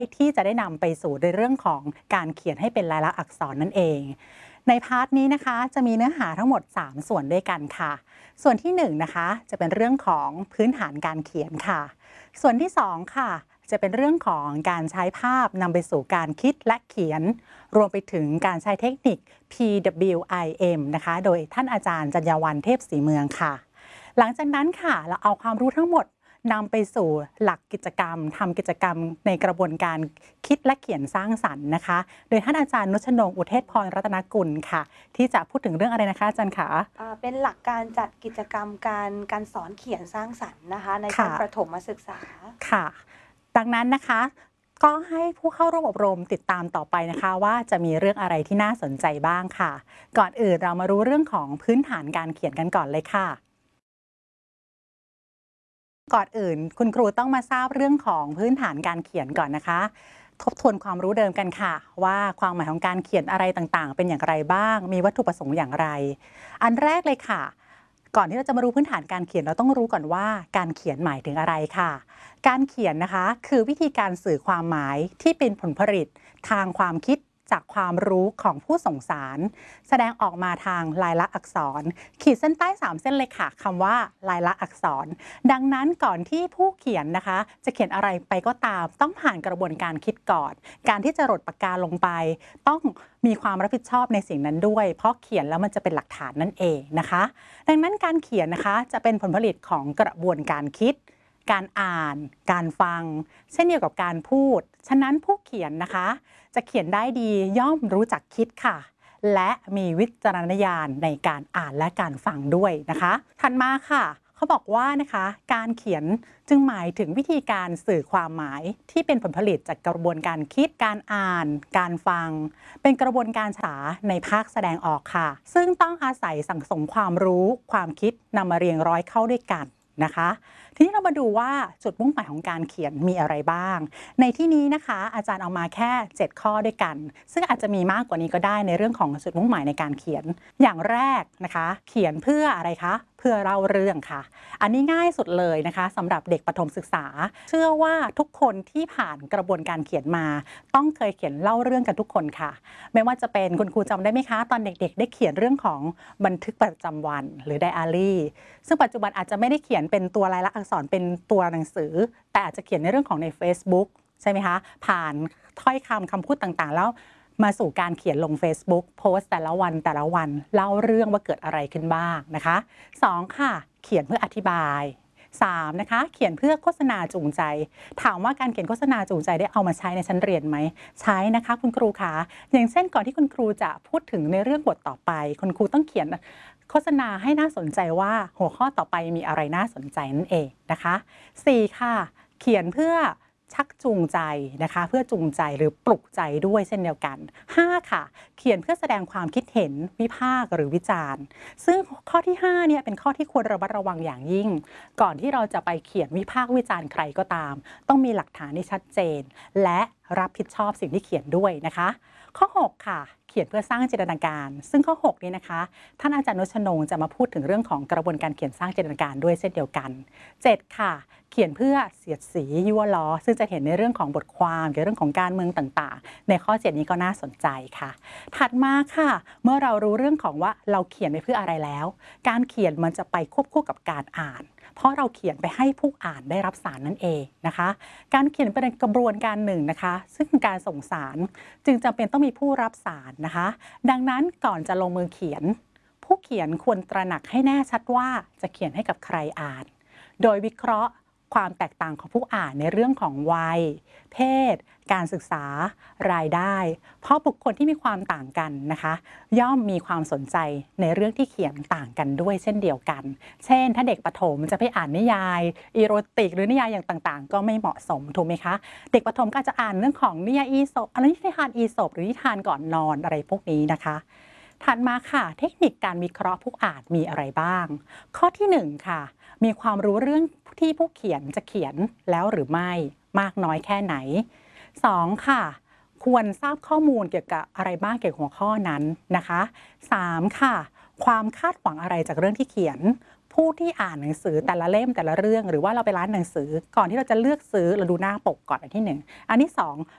ที่จะได้นำไปสู่ในเรื่องของการเขียนให้เป็นลายลักษณ์อักษรนั่นเองในพาร์ทนี้นะคะจะมีเนื้อหาทั้งหมด3ส่วนด้วยกันค่ะส่วนที่1นะคะจะเป็นเรื่องของพื้นฐานการเขียนค่ะส่วนที่2ค่ะจะเป็นเรื่องของการใช้ภาพนำไปสู่การคิดและเขียนรวมไปถึงการใช้เทคนิค PWIM นะคะโดยท่านอาจารย์จัญญาวัฒน์เทพศรีเมืองค่ะหลังจากนั้นค่ะเราเอาความรู้ทั้งหมดนำไปสู่หลักกิจกรรมทำกิจกรรมในกระบวนการคิดและเขียนสร้างสรรค์นะคะโดยท่านอาจารย์นุชนงค์อุเทศพรรัตนกุลค่ะที่จะพูดถึงเรื่องอะไรนะคะอาจารย์คะเป็นหลักการจัดกิจกรรมการสอนเขียนสร้างสรรค์นะคะในชั้นประถมศึกษาค่ะดังนั้นนะคะก็ให้ผู้เข้าร่วมอบรมติดตามต่อไปนะคะว่าจะมีเรื่องอะไรที่น่าสนใจบ้างค่ะก่อนอื่นเรามารู้เรื่องของพื้นฐานการเขียนกันก่อนเลยค่ะก่อนอื่นคุณครูต้องมาทราบเรื่องของพื้นฐานการเขียนก่อนนะคะทบทวนความรู้เดิมกันค่ะว่าความหมายของการเขียนอะไรต่างๆเป็นอย่างไรบ้างมีวัตถุประสงค์อย่างไรอันแรกเลยค่ะก่อนที่เราจะมารู้พื้นฐานการเขียนเราต้องรู้ก่อนว่าการเขียนหมายถึงอะไรค่ะการเขียนนะคะคือวิธีการสื่อความหมายที่เป็นผลผลิตทางความคิดจากความรู้ของผู้ส่งสารแสดงออกมาทางลายลักษณ์อักษรขีดเส้นใต้3เส้นเลยค่ะคำว่าลายลักษณ์อักษรดังนั้นก่อนที่ผู้เขียนนะคะจะเขียนอะไรไปก็ตามต้องผ่านกระบวนการคิดก่อนการที่จะหลดปากกาลงไปต้องมีความรับผิดชอบในสิ่งนั้นด้วยเพราะเขียนแล้วมันจะเป็นหลักฐานนั่นเองนะคะดังนั้นการเขียนนะคะจะเป็นผลผลิตของกระบวนการคิดการอ่านการฟังเช่นเดียวกับการพูดฉะนั้นผู้เขียนนะคะจะเขียนได้ดีย่อมรู้จักคิดค่ะและมีวิจารณญาณในการอ่านและการฟังด้วยนะคะถัดมาค่ะเขาบอกว่านะคะการเขียนจึงหมายถึงวิธีการสื่อความหมายที่เป็นผลผลิตจากกระบวนการคิดการอ่านการฟังเป็นกระบวนการภาษาในภาคแสดงออกค่ะซึ่งต้องอาศัยสั่งสมความรู้ความคิดนำมาเรียงร้อยเข้าด้วยกันนะคะทีนี้เรามาดูว่าจุดมุ่งหมายของการเขียนมีอะไรบ้างในที่นี้นะคะอาจารย์เอามาแค่7ข้อด้วยกันซึ่งอาจจะมีมากกว่านี้ก็ได้ในเรื่องของจุดมุ่งหมายในการเขียนอย่างแรกนะคะเขียนเพื่ออะไรคะเพื่อเล่าเรื่องค่ะอันนี้ง่ายสุดเลยนะคะสำหรับเด็กประถมศึกษาเชื่อว่าทุกคนที่ผ่านกระบวนการเขียนมาต้องเคยเขียนเล่าเรื่องกันทุกคนค่ะไม่ว่าจะเป็นคุณครูจำได้ไหมคะตอนเด็กๆได้เขียนเรื่องของบันทึกประจำวันหรือไดอารี่ซึ่งปัจจุบันอาจจะไม่ได้เขียนเป็นตัวลายลักษณ์อักษรเป็นตัวหนังสือแต่อาจจะเขียนในเรื่องของใน Facebook ใช่ไหมคะผ่านถ้อยคำพูดต่างๆแล้วมาสู่การเขียนลง Facebook โพสต์แต่ละวันเล่าเรื่องว่าเกิดอะไรขึ้นบ้างนะคะ2ค่ะเขียนเพื่ออธิบาย3นะคะเขียนเพื่อโฆษณาจูงใจถามว่าการเขียนโฆษณาจูงใจได้เอามาใช้ในชั้นเรียนไหมใช้นะคะคุณครูคะอย่างเช่นก่อนที่คุณครูจะพูดถึงในเรื่องบทต่อไปคุณครูต้องเขียนโฆษณาให้น่าสนใจว่าหัวข้อต่อไปมีอะไรน่าสนใจนั่นเองนะคะ4ค่ะเขียนเพื่อชักจูงใจนะคะเพื่อจูงใจหรือปลุกใจด้วยเช่นเดียวกัน5ค่ะเขียนเพื่อแสดงความคิดเห็นวิพากษ์หรือวิจารณ์ซึ่งข้อที่5เนี่ยเป็นข้อที่ควรระมัดระวังอย่างยิ่งก่อนที่เราจะไปเขียนวิพากษ์วิจารณ์ใครก็ตามต้องมีหลักฐานที่ชัดเจนและรับผิดชอบสิ่งที่เขียนด้วยนะคะข้อ6ค่ะเขียนเพื่อสร้างจินตนาการซึ่งข้อ6นี้นะคะท่านอาจารย์นุชนงค์จะมาพูดถึงเรื่องของกระบวนการเขียนสร้างจินตนาการด้วยเช่นเดียวกัน7ค่ะเขียนเพื่อเสียดสียั่วล้อซึ่งจะเห็นในเรื่องของบทความเกี่ยวกับเรื่องของการเมืองต่างๆในข้อ7นี้ก็น่าสนใจค่ะถัดมาค่ะเมื่อเรารู้เรื่องของว่าเราเขียนไปเพื่ออะไรแล้วการเขียนมันจะไปควบคู่กับการอ่านเพราะเราเขียนไปให้ผู้อ่านได้รับสารนั่นเองนะคะการเขียนเป็นกระบวนการหนึ่งนะคะซึ่งการส่งสารจึงจำเป็นต้องมีผู้รับสารนะคะดังนั้นก่อนจะลงมือเขียนผู้เขียนควรตระหนักให้แน่ชัดว่าจะเขียนให้กับใครอ่านโดยวิเคราะห์ความแตกต่างของผู้อ่านในเรื่องของวัยเพศการศึกษารายได้เพราะบุคคลที่มีความต่างกันนะคะย่อมมีความสนใจในเรื่องที่เขียนต่างกันด้วยเช่นเดียวกันเช่นถ้าเด็กประถมจะไปอ่านนิยายอีโรติกหรือนิยายอย่างต่างๆก็ไม่เหมาะสมถูกไหมคะเด็กประถมก็อาจจะอ่านเรื่องของนิยายอีสปนิทานอีสปหรือนิทานก่อนนอนอะไรพวกนี้นะคะถัดมาค่ะเทคนิคการวิเคราะห์ผู้อ่านมีอะไรบ้างข้อที่1ค่ะมีความรู้เรื่องที่ผู้เขียนจะเขียนแล้วหรือไม่มากน้อยแค่ไหน2ค่ะควรทราบข้อมูลเกี่ยวกับอะไรบ้างเกี่ยวกับหัวข้อนั้นนะคะ3ค่ะความคาดหวังอะไรจากเรื่องที่เขียนผู้ที่อ่านหนังสือแต่ละเล่มแต่ละเรื่องหรือว่าเราไปร้านหนังสือก่อนที่เราจะเลือกซื้อเราดูหน้าปกก่อนอันที่1อันที่2